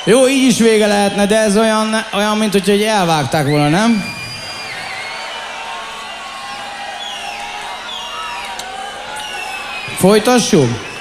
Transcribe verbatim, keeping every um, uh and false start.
Jó, így is vége lehetne, de ez olyan, olyan mint hogy elvágták volna, nem? Folytassuk?